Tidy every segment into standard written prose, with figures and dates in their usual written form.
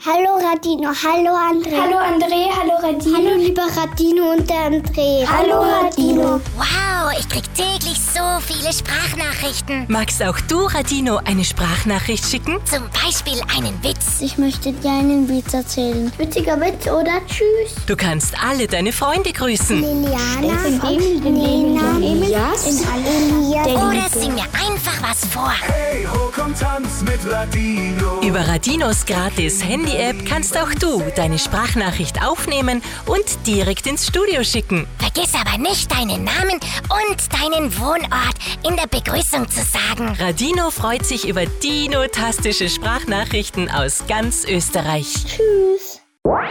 Hallo Radino, hallo André. Hallo André, hallo Radino. Hallo lieber Radino und der André. Hallo Radino. Wow, ich krieg täglich so viele Sprachnachrichten. Magst auch du Radino eine Sprachnachricht schicken? Zum Beispiel einen Witz. Ich möchte dir einen Witz erzählen. Witziger Witz oder tschüss. Du kannst alle deine Freunde grüßen. Liliana, Elias, Oder sing mir einfach was vor. Hey, ho, komm, tanz mit Radino. Über Radinos gratis Handy-App kannst auch du deine Sprachnachricht aufnehmen und direkt ins Studio schicken. Vergiss aber nicht, deinen Namen und deinen Wohnort in der Begrüßung zu sagen. Radino freut sich über dinotastische Sprachnachrichten aus ganz Österreich. Tschüss.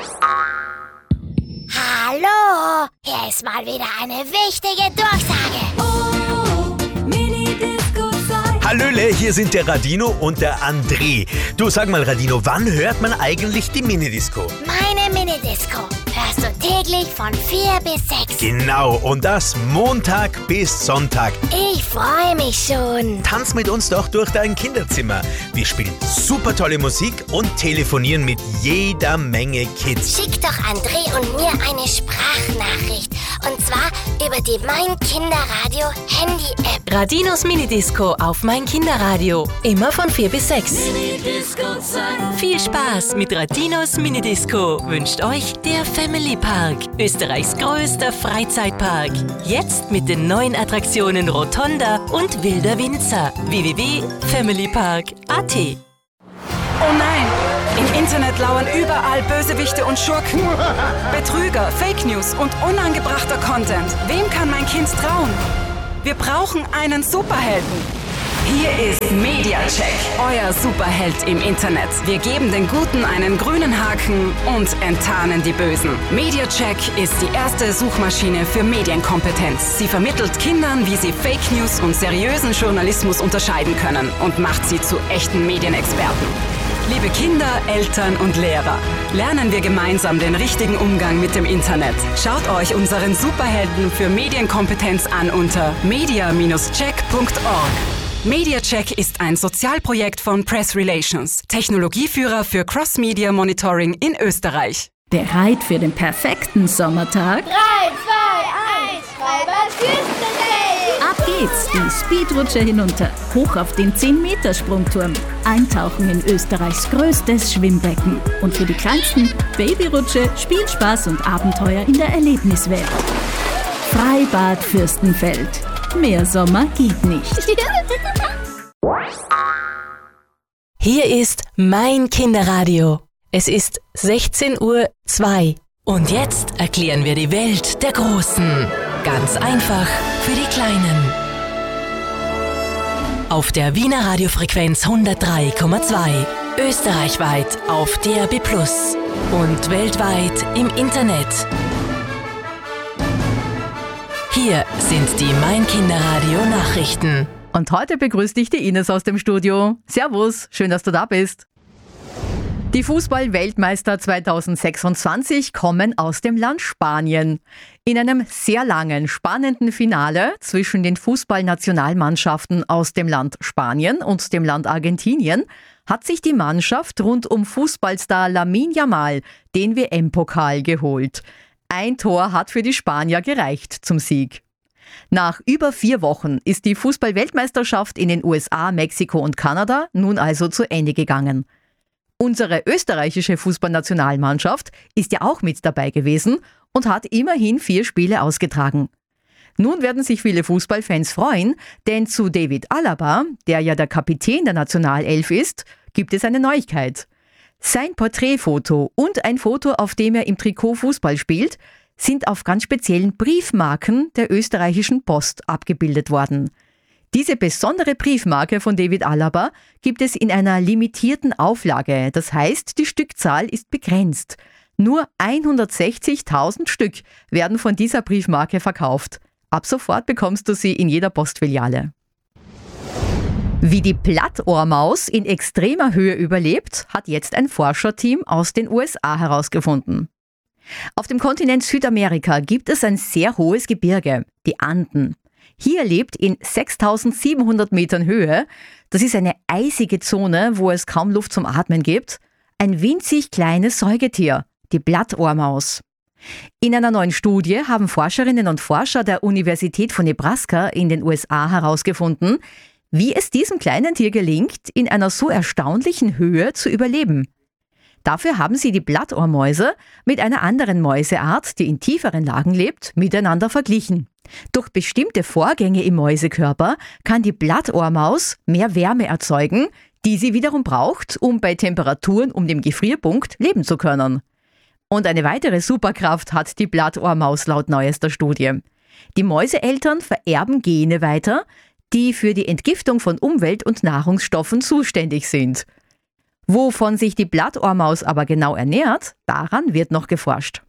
Hallo, hier ist mal wieder eine wichtige Durchsage. Hallöle, hier sind der Radino und der André. Du, sag mal Radino, wann hört man eigentlich die Minidisco? Meine Minidisco hörst du täglich von 4 bis 6. Genau, und das Montag bis Sonntag. Ich freue mich schon. Tanz mit uns doch durch dein Kinderzimmer. Wir spielen super tolle Musik und telefonieren mit jeder Menge Kids. Schick doch André und mir eine Sprachnachricht. Und zwar über die Mein Kinderradio Handy-App. Radinos Minidisco auf Mein Kinderradio. Immer von 4 bis 6. Viel Spaß mit Radinos Minidisco wünscht euch der Family Park. Österreichs größter Freizeitpark. Jetzt mit den neuen Attraktionen Rotonda und Wilder Winzer. www.familypark.at. Oh nein! Im Internet lauern überall Bösewichte und Schurken. Betrüger, Fake News und unangebrachter Content. Wem kann mein Kind trauen? Wir brauchen einen Superhelden. Hier ist Mediacheck, euer Superheld im Internet. Wir geben den Guten einen grünen Haken und enttarnen die Bösen. Mediacheck ist die erste Suchmaschine für Medienkompetenz. Sie vermittelt Kindern, wie sie Fake News und seriösen Journalismus unterscheiden können und macht sie zu echten Medienexperten. Liebe Kinder, Eltern und Lehrer, lernen wir gemeinsam den richtigen Umgang mit dem Internet. Schaut euch unseren Superhelden für Medienkompetenz an unter media-check.org. Mediacheck ist ein Sozialprojekt von Press Relations, Technologieführer für Cross-Media Monitoring in Österreich. Bereit für den perfekten Sommertag? 3, 2, 1, Freibad Fürstenfeld. Ab geht's, die Speedrutsche hinunter, hoch auf den 10-Meter-Sprungturm, eintauchen in Österreichs größtes Schwimmbecken und für die Kleinsten Babyrutsche, Spielspaß und Abenteuer in der Erlebniswelt. Freibad Fürstenfeld. Mehr Sommer geht nicht. Hier ist Mein Kinderradio. Es ist 16:02 Uhr. Und jetzt erklären wir die Welt der Großen. Ganz einfach für die Kleinen. Auf der Wiener Radiofrequenz 103,2. Österreichweit auf DAB+ und weltweit im Internet. Hier sind die Mein Kinderradio Nachrichten. Und heute begrüßt dich die Ines aus dem Studio. Servus, schön, dass du da bist. Die Fußball-Weltmeister 2026 kommen aus dem Land Spanien. In einem sehr langen, spannenden Finale zwischen den Fußballnationalmannschaften aus dem Land Spanien und dem Land Argentinien hat sich die Mannschaft rund um Fußballstar Lamine Yamal den WM-Pokal geholt. Ein Tor hat für die Spanier gereicht zum Sieg. Nach über 4 Wochen ist die Fußball-Weltmeisterschaft in den USA, Mexiko und Kanada nun also zu Ende gegangen. Unsere österreichische Fußballnationalmannschaft ist ja auch mit dabei gewesen und hat immerhin 4 Spiele ausgetragen. Nun werden sich viele Fußballfans freuen, denn zu David Alaba, der ja der Kapitän der Nationalelf ist, gibt es eine Neuigkeit. Sein Porträtfoto und ein Foto, auf dem er im Trikot Fußball spielt, sind auf ganz speziellen Briefmarken der österreichischen Post abgebildet worden. Diese besondere Briefmarke von David Alaba gibt es in einer limitierten Auflage. Das heißt, die Stückzahl ist begrenzt. Nur 160.000 Stück werden von dieser Briefmarke verkauft. Ab sofort bekommst du sie in jeder Postfiliale. Wie die Plattohrmaus in extremer Höhe überlebt, hat jetzt ein Forscherteam aus den USA herausgefunden. Auf dem Kontinent Südamerika gibt es ein sehr hohes Gebirge, die Anden. Hier lebt in 6.700 Metern Höhe, das ist eine eisige Zone, wo es kaum Luft zum Atmen gibt, ein winzig kleines Säugetier, die Blattohrmaus. In einer neuen Studie haben Forscherinnen und Forscher der Universität von Nebraska in den USA herausgefunden, wie es diesem kleinen Tier gelingt, in einer so erstaunlichen Höhe zu überleben. Dafür haben sie die Blattohrmäuse mit einer anderen Mäuseart, die in tieferen Lagen lebt, miteinander verglichen. Durch bestimmte Vorgänge im Mäusekörper kann die Blattohrmaus mehr Wärme erzeugen, die sie wiederum braucht, um bei Temperaturen um den Gefrierpunkt leben zu können. Und eine weitere Superkraft hat die Blattohrmaus laut neuester Studie. Die Mäuseeltern vererben Gene weiter, die für die Entgiftung von Umwelt- und Nahrungsstoffen zuständig sind. Wovon sich die Blattohrmaus aber genau ernährt, daran wird noch geforscht.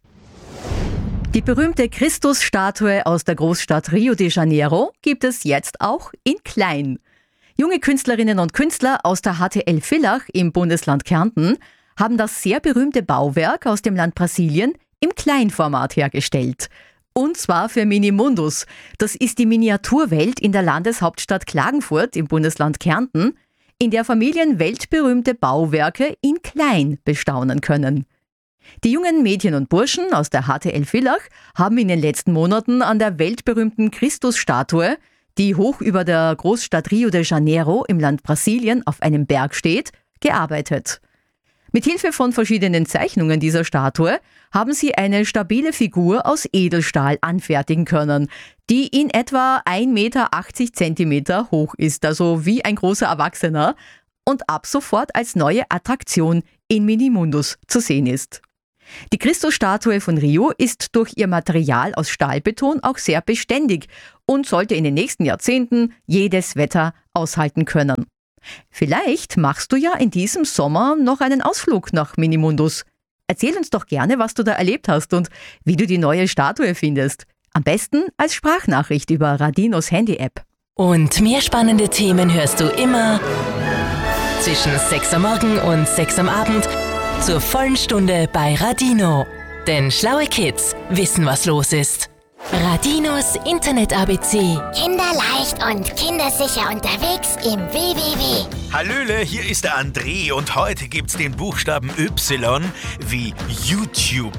Die berühmte Christusstatue aus der Großstadt Rio de Janeiro gibt es jetzt auch in klein. Junge Künstlerinnen und Künstler aus der HTL Villach im Bundesland Kärnten haben das sehr berühmte Bauwerk aus dem Land Brasilien im Kleinformat hergestellt. Und zwar für Minimundus. Das ist die Miniaturwelt in der Landeshauptstadt Klagenfurt im Bundesland Kärnten, in der Familien weltberühmte Bauwerke in klein bestaunen können. Die jungen Mädchen und Burschen aus der HTL Villach haben in den letzten Monaten an der weltberühmten Christusstatue, die hoch über der Großstadt Rio de Janeiro im Land Brasilien auf einem Berg steht, gearbeitet. Mit Hilfe von verschiedenen Zeichnungen dieser Statue haben sie eine stabile Figur aus Edelstahl anfertigen können, die in etwa 1,80 Meter hoch ist, also wie ein großer Erwachsener, und ab sofort als neue Attraktion in Minimundus zu sehen ist. Die Christusstatue von Rio ist durch ihr Material aus Stahlbeton auch sehr beständig und sollte in den nächsten Jahrzehnten jedes Wetter aushalten können. Vielleicht machst du ja in diesem Sommer noch einen Ausflug nach Minimundus. Erzähl uns doch gerne, was du da erlebt hast und wie du die neue Statue findest. Am besten als Sprachnachricht über Radinos Handy-App. Und mehr spannende Themen hörst du immer zwischen 6 am Morgen und 6 am Abend zur vollen Stunde bei Radino. Denn schlaue Kids wissen, was los ist. Radinos Internet-ABC. Kinderleicht und kindersicher unterwegs im WWW. Hallöle, hier ist der André und heute gibt's den Buchstaben Y wie YouTube.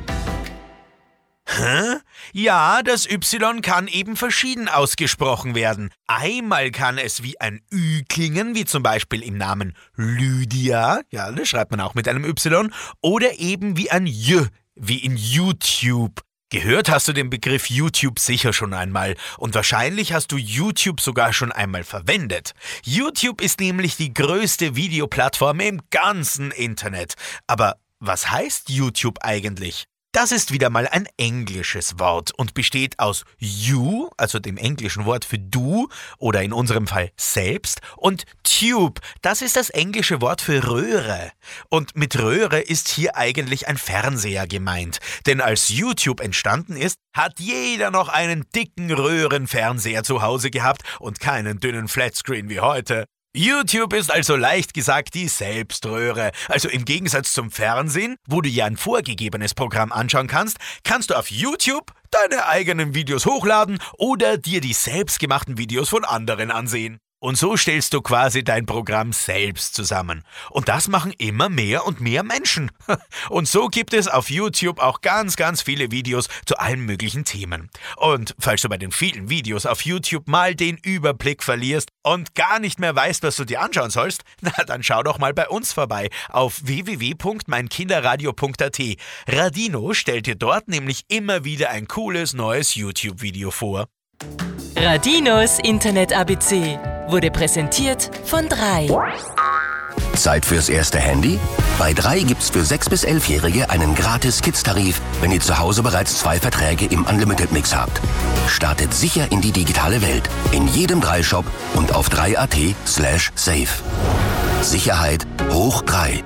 Hä? Ja, das Y kann eben verschieden ausgesprochen werden. Einmal kann es wie ein Ü klingen, wie zum Beispiel im Namen Lydia, ja, das schreibt man auch mit einem Y, oder eben wie ein J, wie in YouTube. Gehört hast du den Begriff YouTube sicher schon einmal und wahrscheinlich hast du YouTube sogar schon einmal verwendet. YouTube ist nämlich die größte Videoplattform im ganzen Internet. Aber was heißt YouTube eigentlich? Das ist wieder mal ein englisches Wort und besteht aus you, also dem englischen Wort für du oder in unserem Fall selbst, und tube, das ist das englische Wort für Röhre. Und mit Röhre ist hier eigentlich ein Fernseher gemeint, denn als YouTube entstanden ist, hat jeder noch einen dicken Röhrenfernseher zu Hause gehabt und keinen dünnen Flatscreen wie heute. YouTube ist also leicht gesagt die Selbströhre. Also im Gegensatz zum Fernsehen, wo du ja ein vorgegebenes Programm anschauen kannst, kannst du auf YouTube deine eigenen Videos hochladen oder dir die selbstgemachten Videos von anderen ansehen. Und so stellst du quasi dein Programm selbst zusammen. Und das machen immer mehr und mehr Menschen. Und so gibt es auf YouTube auch ganz, ganz viele Videos zu allen möglichen Themen. Und falls du bei den vielen Videos auf YouTube mal den Überblick verlierst und gar nicht mehr weißt, was du dir anschauen sollst, na dann schau doch mal bei uns vorbei auf www.meinkinderradio.at. Radino stellt dir dort nämlich immer wieder ein cooles neues YouTube-Video vor. Radinos Internet-ABC wurde präsentiert von 3. Zeit fürs erste Handy? Bei 3 gibt's für 6- bis 11-Jährige einen gratis Kids-Tarif, wenn ihr zu Hause bereits 2 Verträge im Unlimited-Mix habt. Startet sicher in die digitale Welt. In jedem 3-Shop und auf 3.at/safe. Sicherheit hoch 3.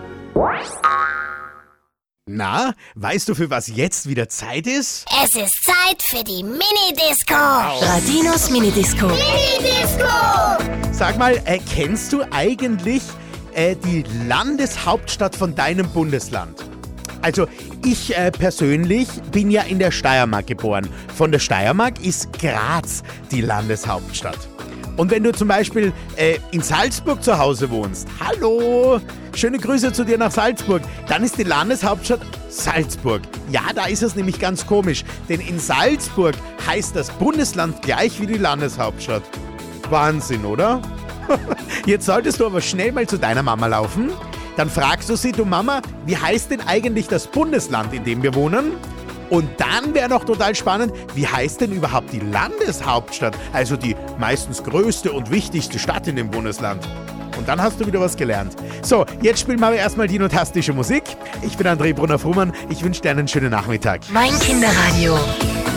Na, weißt du, für was jetzt wieder Zeit ist? Es ist Zeit für die Minidisco. Radinos Minidisco. Minidisco! Sag mal, kennst du eigentlich die Landeshauptstadt von deinem Bundesland? Also ich persönlich bin ja in der Steiermark geboren. Von der Steiermark ist Graz die Landeshauptstadt. Und wenn du zum Beispiel in Salzburg zu Hause wohnst, hallo, schöne Grüße zu dir nach Salzburg, dann ist die Landeshauptstadt Salzburg. Ja, da ist es nämlich ganz komisch, denn in Salzburg heißt das Bundesland gleich wie die Landeshauptstadt. Wahnsinn, oder? Jetzt solltest du aber schnell mal zu deiner Mama laufen. Dann fragst du sie, du Mama, wie heißt denn eigentlich das Bundesland, in dem wir wohnen? Und dann wäre noch total spannend, wie heißt denn überhaupt die Landeshauptstadt? Also die meistens größte und wichtigste Stadt in dem Bundesland. Und dann hast du wieder was gelernt. So, jetzt spielen wir aber erstmal die notastische Musik. Ich bin André Brunner-Frumann. Ich wünsche dir einen schönen Nachmittag. Mein Kinderradio.